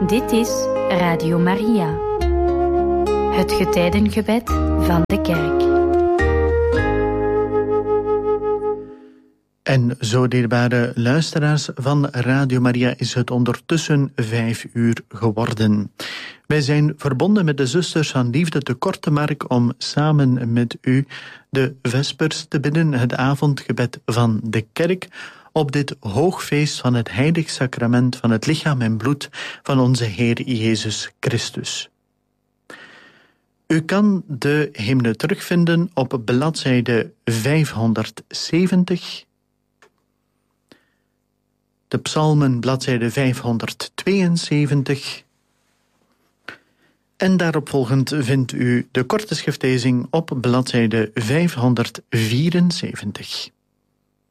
Dit is Radio Maria, het getijdengebed van de kerk. En zo, dierbare luisteraars van Radio Maria, is het ondertussen 5 uur geworden. Wij zijn verbonden met de zusters van Liefde te Kortemark om samen met u de vespers te bidden, het avondgebed van de kerk, op dit hoogfeest van het heilig sacrament van het lichaam en bloed van onze Heer Jezus Christus. U kan de hymne terugvinden op bladzijde 570, de psalmen bladzijde 572 en daaropvolgend vindt u de korte schriftlezing op bladzijde 574.